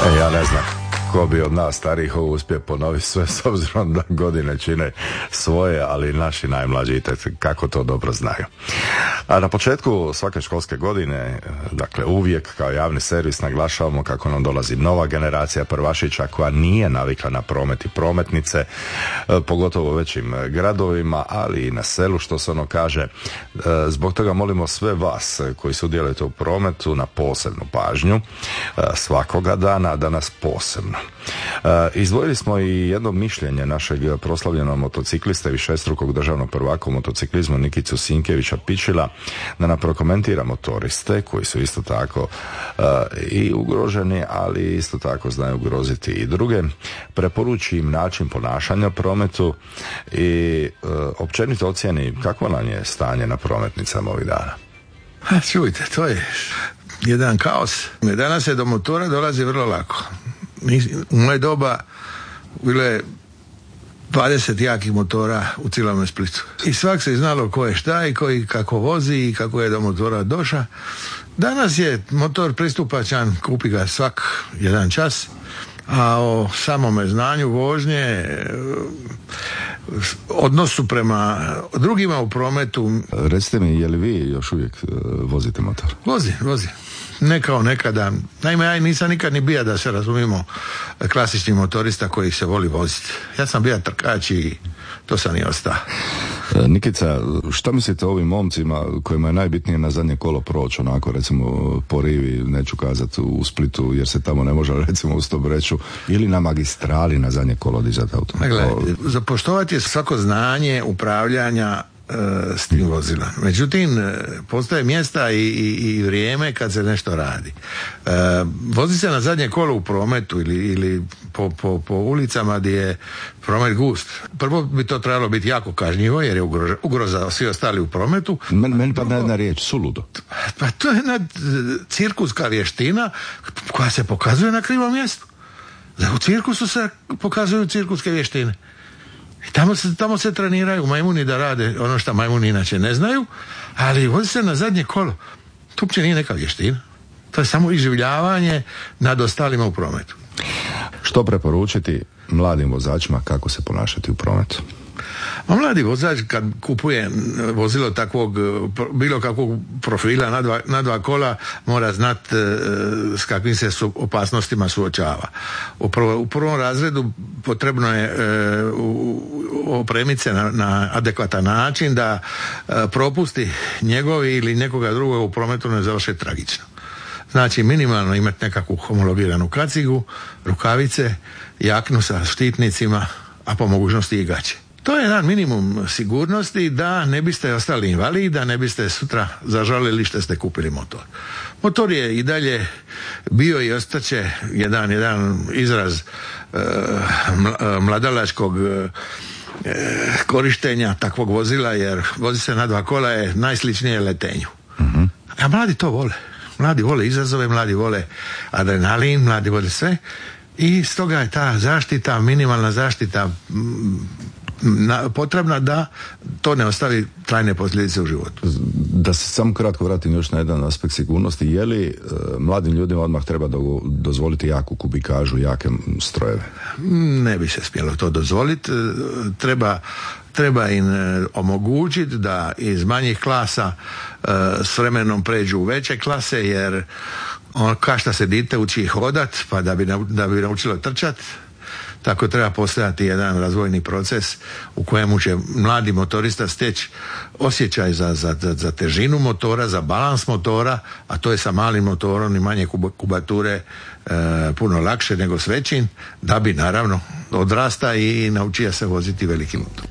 Ja ne znam ko bi od nas starijih ovo uspio ponoviti sve, s obzirom da godine čine svoje, ali naši najmlađi kako to dobro znaju. A na početku svake školske godine, dakle uvijek kao javni servis naglašavamo kako nam dolazi nova generacija prvašića koja nije navikla na promet i prometnice, pogotovo u većim gradovima, ali i na selu, što se ono kaže. Zbog toga molimo sve vas koji sudjelujete u prometu na posebnu pažnju svakoga dana, danas posebno. Izdvojili smo i jedno mišljenje našeg proslavljenog motociklista i višestrukog državnog prvaka u motociklizmu Nikicu Sinkevića Pičila, da nam prokomentira motoriste koji su isto tako i ugroženi, ali isto tako znaju ugroziti i druge. Preporuči im način ponašanja u prometu i općenito ocijeni kakvo nam je stanje na prometnicama ovih dana. Čujte, to je jedan kaos. Danas se do motora dolazi vrlo lako. U moje doba bilo je 20 jakih motora u cijelom Splitu. I svak se znalo ko je šta i koji kako vozi i kako je do motora došao. Danas je motor pristupačan, kupi ga svak jedan čas, a o samome znanju vožnje, odnosu prema drugima u prometu. Recite mi, je li vi još uvijek vozite motor? Vozi. Ne kao nekada. Naime, ja nisam nikad ni bio, da se razumimo, klasični motorista koji se voli voziti. Ja sam bio trkač i to sam i ostao. Nikica, šta mislite o ovim momcima kojima je najbitnije na zadnje kolo proći, onako recimo po rivi, neću kazati u Splitu jer se tamo ne može, recimo u Stobreću, ili na magistrali na zadnje kolo dizati auto? Zapoštovati je svako znanje upravljanja s tim vozilom. Međutim, postoje mjesta i vrijeme kad se nešto radi. Vozi se na zadnje kolo u prometu ili po ulicama gdje je promet gust. Prvo bi to trebalo biti jako kažnjivo jer je ugroza svi ostali u prometu. Meni padne jedna riječ, suludo. Pa to je jedna cirkuska vještina koja se pokazuje na krivom mjestu. U cirkusu se pokazuju cirkuske vještine. I tamo se treniraju majmuni da rade ono što majmuni inače ne znaju, ali vozi se na zadnje kolo. To uopće nije neka vještina. To je samo iživljavanje nad ostalima u prometu. Što preporučiti mladim vozačima kako se ponašati u prometu? A mladi vozač kad kupuje vozilo takvog, bilo kakvog profila na dva kola, mora znati s kakvim se opasnostima suočava. U prvom razredu potrebno je opremiti se na adekvatan način da propusti njegovi ili nekoga drugoga u prometu ne završe tragično. Znači minimalno imati nekakvu homologiranu kacigu, rukavice, jaknu sa štitnicima, a po mogućnosti i gaće. To je jedan minimum sigurnosti da ne biste ostali invalidi, da ne biste sutra zažalili što ste kupili motor. Motor je i dalje bio i ostaće jedan izraz mladalačkog korištenja takvog vozila, jer vozi se na dva kola je najsličnije letenju. A mladi to vole. Mladi vole izazove, mladi vole adrenalin, mladi vole sve. I stoga je ta zaštita, minimalna zaštita potrebna da to ne ostavi trajne posljedice u životu. Da se samo kratko vratim još na jedan aspekt sigurnosti, je li mladim ljudima odmah treba dozvoliti jaku kubikažu, jake strojeve? Ne bi se smjelo to dozvoliti. Treba im omogućiti da iz manjih klasa s vremenom pređu u veće klase, jer kao što se dite uči hodat, pa da bi naučilo trčat, tako treba postojati jedan razvojni proces u kojemu će mladi motorista steći osjećaj za težinu motora, za balans motora, a to je sa malim motorom i manje kubature puno lakše nego s većim, da bi naravno odrasta i naučio se voziti veliki motor.